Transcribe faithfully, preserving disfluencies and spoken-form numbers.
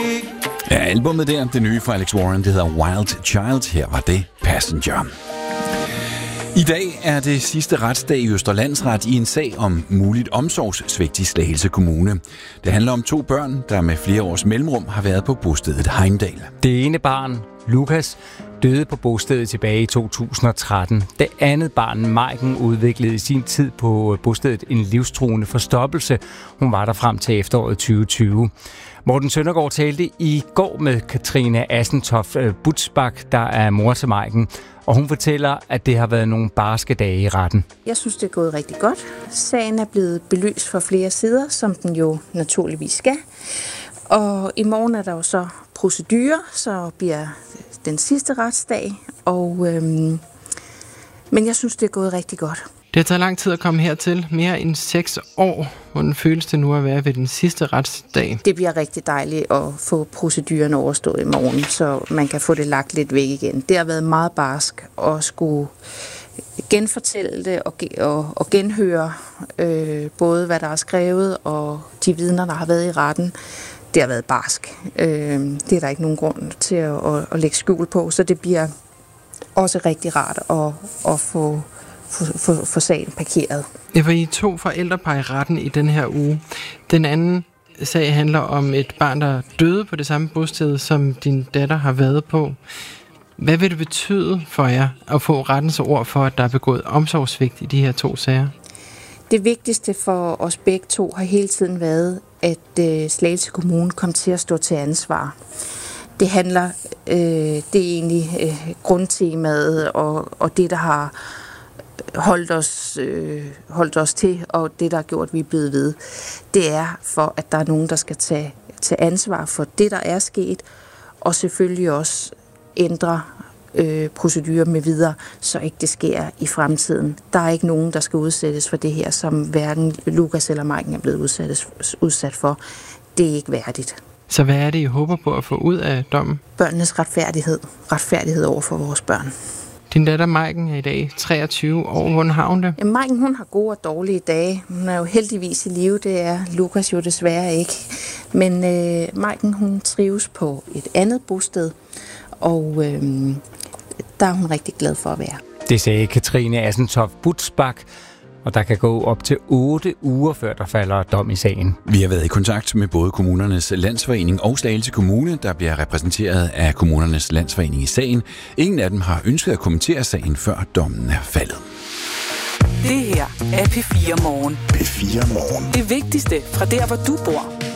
Ja, albumet der, det nye fra Alex Warren, det hedder Wild Child. Her var det Passenger. I dag er det sidste retsdag i Østre Landsret i en sag om muligt omsorgssvigt i Slagelse Kommune. Det handler om to børn, der med flere års mellemrum har været på bostedet Heimdal. Det ene barn, Lukas, døde på bostedet tilbage i to tusind og tretten. Det andet barn, Maiken, udviklede i sin tid på bostedet en livstruende forstoppelse. Hun var der frem til efteråret tyve tyve. Morten Søndergaard talte i går med Katrine Assentoft Butzbach, der er mor til Maiken, og hun fortæller, at det har været nogle barske dage i retten. Jeg synes, det er gået rigtig godt. Sagen er blevet belyst fra flere sider, som den jo naturligvis skal. Og i morgen er der jo så procedure, så bliver den sidste retsdag. Og, øhm, men jeg synes, det er gået rigtig godt. Det har taget lang tid at komme hertil. Mere end seks år. Hvordan føles det nu at være ved den sidste retsdag? Det bliver rigtig dejligt at få proceduren overstået i morgen, så man kan få det lagt lidt væk igen. Det har været meget barsk at skulle genfortælle det og, og, og genhøre øh, både hvad der er skrevet og de vidner, der har været i retten. Det har været barsk. Øh, det er der ikke nogen grund til at, at, at lægge skjul på, så det bliver også rigtig rart at, at få For, for, for sagen parkeret. Det var I to forældrepar i retten i den her uge. Den anden sag handler om et barn, der døde på det samme bosted, som din datter har været på. Hvad vil det betyde for jer at få rettens ord for, at der er begået omsorgssvigt i de her to sager? Det vigtigste for os begge to har hele tiden været, at øh, Slagelse Kommune kom til at stå til ansvar. Det handler, øh, det er egentlig øh, grundtemaet og, og det, der har holdt os, øh, holdt os til, og det, der har gjort, at vi er blevet ved, det er for, at der er nogen, der skal tage, tage ansvar for det, der er sket, og selvfølgelig også ændre øh, procedurer med videre, så ikke det sker i fremtiden. Der er ikke nogen, der skal udsættes for det her, som hverken Lukas eller Maiken er blevet udsat, udsat for. Det er ikke værdigt. Så hvad er det, I håber på at få ud af dommen? Børnenes retfærdighed. Retfærdighed over for vores børn. Din datter Maiken er i dag treogtyve år. Hvordan har hun det? Ja, Maiken, hun har gode og dårlige dage. Hun er jo heldigvis i live. Det er Lukas jo desværre ikke. Men øh, Maiken, hun trives på et andet bosted, og øh, der er hun rigtig glad for at være. Det sagde Katrine Assentoft Butzbach, og der kan gå op til otte uger, før der falder dom i sagen. Vi har været i kontakt med både Kommunernes Landsforening og Slagelse Kommune, der bliver repræsenteret af Kommunernes Landsforening i sagen. Ingen af dem har ønsket at kommentere sagen, før dommen er faldet. Det her er P fire Morgen. P fire Morgen. Det vigtigste fra der, hvor du bor.